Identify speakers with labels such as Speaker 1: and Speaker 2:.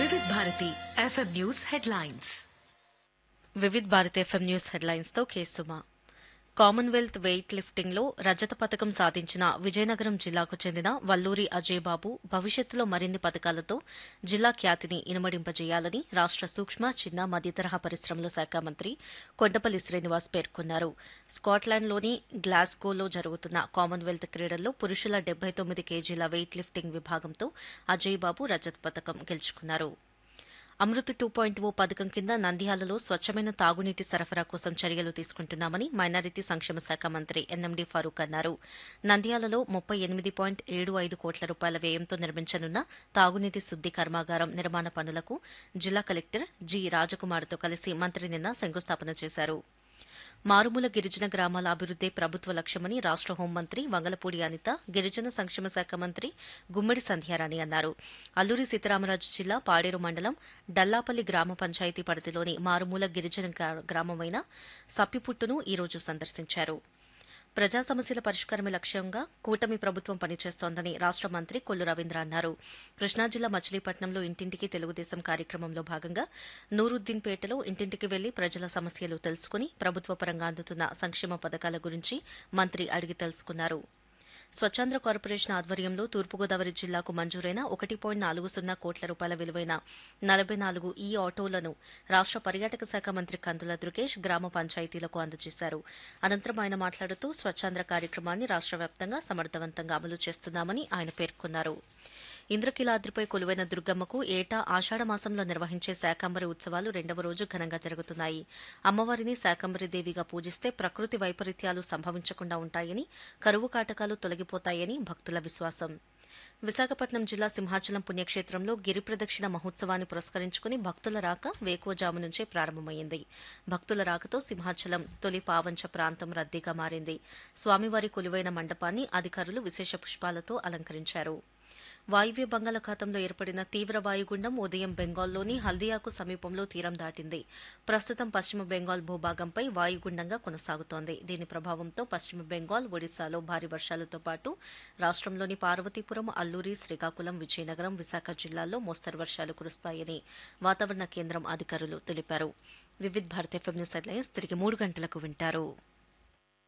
Speaker 1: Vividh Bharati FM news headlines.
Speaker 2: Vividh Bharat FM news headlines తో కేసుమా. Commonwealth weight lifting లో రజత పథకం సాధించిన విజయనగరం జిల్లాకు చెందిన వల్లూరి అజయ్ బాబు భవిష్యత్తులో మరిన్ని పథకాలతో జిల్లా ఖ్యాతిని ఇనుమడింపజేయాలని రాష్ట సూక్ష్మ చిన్న మధ్యతరహా పరిశ్రమల శాఖ మంత్రి కొండపల్లి శ్రీనివాస్ పేర్కొన్నారు. స్కాట్లాండ్లోని గ్లాస్గోలో జరుగుతున్న కామన్వెల్త్ క్రీడల్లో పురుషుల 79 కేజీల వెయిట్ లిఫ్టింగ్ విభాగంతో అజయ్ బాబు రజత పథకం గెలుచుకున్నారు. అమృత్ 2.0 పథకం కింద నంద్యాలలో స్వచ్ఛమైన తాగునీటి సరఫరా కోసం చర్యలు తీసుకుంటున్నామని మైనారిటీ సంక్షేమ శాఖ మంత్రి ఎన్ఎండీ ఫరూక్ అన్నారు. నంద్యాలలో 38.75 కోట్ల రూపాయల వ్యయంతో నిర్మించనున్న తాగునీటి శుద్ది కర్మాగారం నిర్మాణ పనులకు జిల్లా కలెక్టర్ జి రాజకుమార్తో కలిసి మంత్రి నిన్న శంకుస్థాపన చేశారు. మారుమూల గిరిజన గ్రామాల అభివృద్దే ప్రభుత్వ లక్ష్యమని రాష్ట హోంమంత్రి వంగలపూడి అనిత, గిరిజన సంక్షేమ శాఖ మంత్రి గుమ్మడి సంధ్యారాణి అన్నారు. అల్లూరి సీతారామరాజు జిల్లా పాడేరు మండలం డల్లాపల్లి గ్రామ పంచాయతీ పరిధిలోని మారుమూల గిరిజన గ్రామమైన సప్పిపుట్టును ఈ రోజు సందర్శించారు. ప్రజా సమస్యల పరిష్కారమే లక్ష్యంగా కూటమి ప్రభుత్వం పనిచేస్తోందని రాష్ట మంత్రి కొల్లు రవీంద్ర అన్నారు. కృష్ణా జిల్లా మచిలీపట్నంలో ఇంటింటికి తెలుగుదేశం కార్యక్రమంలో భాగంగా నూరుద్దీన్పేటలో ఇంటింటికి వెళ్లి ప్రజల సమస్యలు తెలుసుకుని ప్రభుత్వ పరంగా అందుతున్న సంక్షేమ పథకాల గురించి మంత్రి అడిగి తెలుసుకున్నారు. స్వచ్ఛాంధ్ర కార్పొరేషన్ ఆధ్వర్యంలో తూర్పుగోదావరి జిల్లాకు మంజూరైన 1.40 కోట్ల రూపాయల విలువైన 44 ఈ ఆటోలను రాష్ట పర్యాటక శాఖ మంత్రి కందుల దుర్గేష్ గ్రామ పంచాయతీలకు అందజేశారు. అనంతరం ఆయన మాట్లాడుతూ స్వచ్ఛాంధ్ర కార్యక్రమాన్ని రాష్ట వ్యాప్తంగా సమర్థవంతంగా అమలు చేస్తున్నామని ఆయన పేర్కొన్నారు. ఇంద్రకీలాద్రిపై కొలువైన దుర్గమ్మకు ఏటా ఆషాఢమాసంలో నిర్వహించే శాకంబరి ఉత్సవాలు 2వ రోజు ఘనంగా జరుగుతున్నాయి. అమ్మవారిని శాకంబరి దేవిగా పూజిస్తే ప్రకృతి వైపరీత్యాలు సంభవించకుండా ఉంటాయని, కరువు కాటకాలు తొలగిపోతాయని భక్తుల విశ్వాసం. విశాఖపట్నం జిల్లా సింహాచలం పుణ్యక్షేత్రంలో గిరి ప్రదక్షిణ మహోత్సవాన్ని పురస్కరించుకుని భక్తుల రాక వేకువజాము నుంచే ప్రారంభమైంది. భక్తుల రాకతో సింహాచలం తొలి పావంచ ప్రాంతం రద్దీగా మారింది. స్వామివారి కొలువైన మండపాన్ని అధికారులు విశేష పుష్పాలతో అలంకరించారు. వాయువ్య బంగాళాఖాతంలో ఏర్పడిన తీవ్ర వాయుగుండం ఉదయం బెంగాల్లోని హల్దియాకు సమీపంలో తీరం దాటింది. ప్రస్తుతం పశ్చిమ బెంగాల్ భూభాగంపై వాయుగుండంగా కొనసాగుతోంది. దీని ప్రభావంతో పశ్చిమ బెంగాల్, ఒడిశాలో భారీ వర్షాలతో పాటు రాష్టంలోని పార్వతీపురం, అల్లూరి, శ్రీకాకుళం, విజయనగరం, విశాఖ జిల్లాల్లో మోస్తరు వర్షాలు కురుస్తాయని వాతావరణ కేంద్రం అధికారులు తెలిపారు. Vividh Bharat FM news headlines తిరిగి 3 గంటలకు వింటారు.